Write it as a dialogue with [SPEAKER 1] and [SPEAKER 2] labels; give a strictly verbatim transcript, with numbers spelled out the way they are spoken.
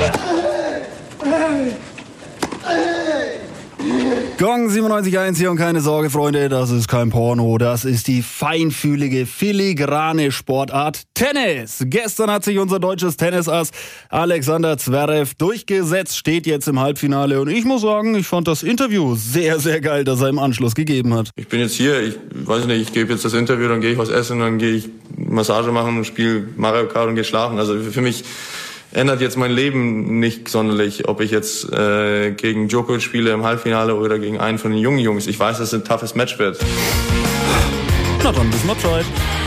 [SPEAKER 1] Gong siebenundneunzig Komma eins hier und keine Sorge, Freunde, das ist kein Porno, das ist die feinfühlige, filigrane Sportart Tennis. Gestern hat sich unser deutsches Tennisass Alexander Zverev durchgesetzt, steht jetzt im Halbfinale und ich muss sagen, ich fand das Interview sehr, sehr geil, das er im Anschluss gegeben hat.
[SPEAKER 2] Ich bin jetzt hier, ich weiß nicht, ich gebe jetzt das Interview, dann gehe ich was essen, dann gehe ich Massage machen und spiele Mario Kart und gehe schlafen. Also für mich ändert jetzt mein Leben nicht sonderlich, ob ich jetzt äh, gegen Djokovic spiele im Halbfinale oder gegen einen von den jungen Jungs. Ich weiß, dass es ein toughes Match wird.
[SPEAKER 1] Na dann, bis mal Bescheid.